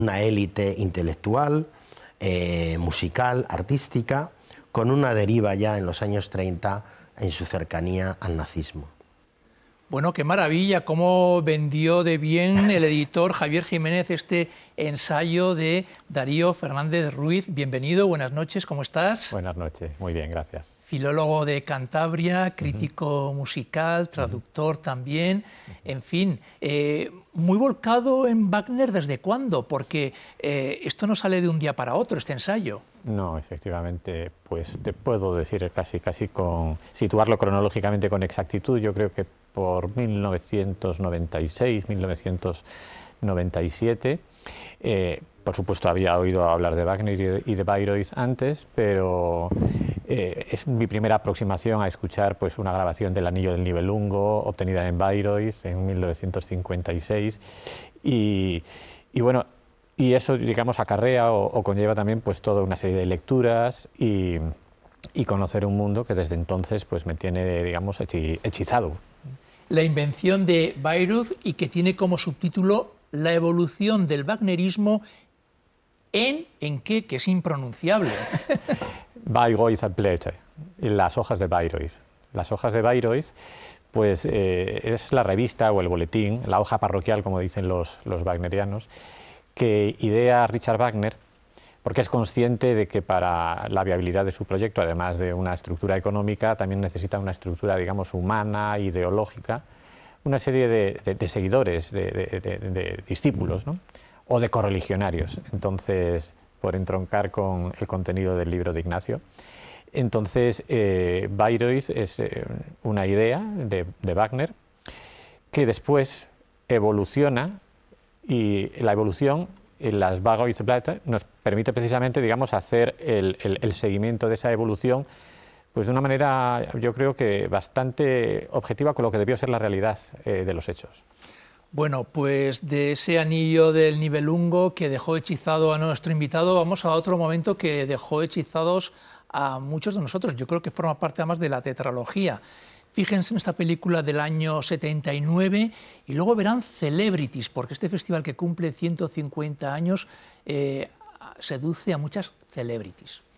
una élite intelectual, musical, artística, con una deriva ya en los años 30 en su cercanía al nazismo. Bueno, qué maravilla, cómo vendió de bien el editor Javier Jiménez este ensayo de Darío Fernández Ruiz. Bienvenido, buenas noches, ¿cómo estás? Buenas noches, muy bien, gracias. Filólogo de Cantabria, crítico musical, traductor también, en fin, muy volcado en Wagner. ¿Desde cuándo? Porque esto no sale de un día para otro, este ensayo. No, efectivamente, pues te puedo decir casi con situarlo cronológicamente con exactitud. Yo creo que por 1996, 1997. Por supuesto había oído hablar de Wagner y de Bayreuth antes, pero es mi primera aproximación a escuchar pues, una grabación del Anillo del Nibelungo obtenida en Bayreuth en 1956 y bueno, y eso digamos acarrea o conlleva también pues toda una serie de lecturas y conocer un mundo que desde entonces pues me tiene digamos hechizado. La invención de Bayreuth y que tiene como subtítulo La evolución del wagnerismo ¿en qué? Que es impronunciable. Bayreuth, las hojas de Bayreuth. Las hojas de Bayreuth, pues es la revista o el boletín, la hoja parroquial, como dicen los wagnerianos, que idea Richard Wagner, porque es consciente de que para la viabilidad de su proyecto, además de una estructura económica, también necesita una estructura, digamos, humana, ideológica, una serie de seguidores, de discípulos, ¿no? O de correligionarios. Entonces, por entroncar con el contenido del libro de Ignacio. Entonces, Bayreuth es una idea de Wagner que después evoluciona y la evolución en las Bayreuth nos permite precisamente, digamos, hacer el seguimiento de esa evolución pues de una manera, yo creo que bastante objetiva con lo que debió ser la realidad de los hechos. Bueno, pues de ese Anillo del Nibelungo que dejó hechizado a nuestro invitado, vamos a otro momento que dejó hechizados a muchos de nosotros. Yo creo que forma parte además de la tetralogía. Fíjense en esta película del año 79 y luego verán Celebrities, porque este festival que cumple 150 años seduce a muchas celebrities.